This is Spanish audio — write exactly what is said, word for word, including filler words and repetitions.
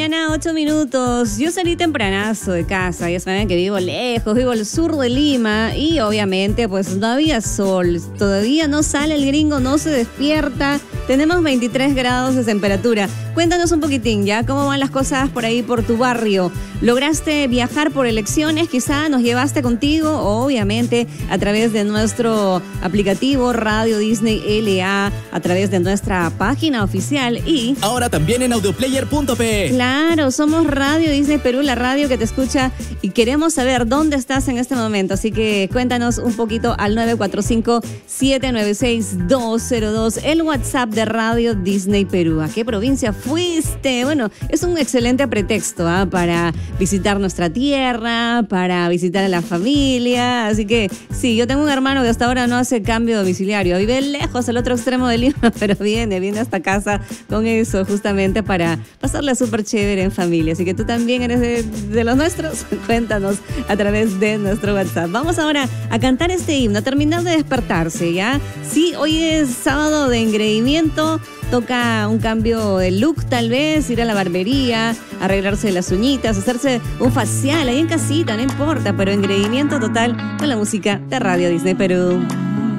mañana, ocho minutos. Yo salí tempranazo de casa. Ya saben que vivo lejos, vivo al sur de Lima. Y obviamente, pues no había sol. Todavía no sale el gringo, no se despierta. Tenemos veintitrés grados de temperatura. Cuéntanos un poquitín, ¿ya? ¿Cómo van las cosas por ahí, por tu barrio? ¿Lograste viajar por elecciones? Quizá nos llevaste contigo, obviamente, a través de nuestro aplicativo Radio Disney L A, a través de nuestra página oficial y... ahora también en audioplayer punto pe. Claro, somos Radio Disney Perú, la radio que te escucha y queremos saber dónde estás en este momento. Así que cuéntanos un poquito al nueve cuatro cinco, siete nueve seis, dos cero dos, el WhatsApp de Radio Disney Perú. ¿A qué provincia fuiste? Bueno, es un excelente pretexto ¿eh? para visitar nuestra tierra, para visitar a la familia. Así que sí, yo tengo un hermano que hasta ahora no hace cambio domiciliario. Vive lejos, al otro extremo de Lima, pero viene, viene hasta casa con eso, justamente para pasarla súper chévere en familia. Así que tú también eres de, de los nuestros. Cuéntanos a través de nuestro WhatsApp. Vamos ahora a cantar este himno, a terminar de despertarse, ¿ya? Sí, hoy es sábado de engreimiento. Toca un cambio de look tal vez, ir a la barbería, arreglarse las uñitas, hacerse un facial ahí en casita, no importa, pero engreimiento total con la música de Radio Disney Perú.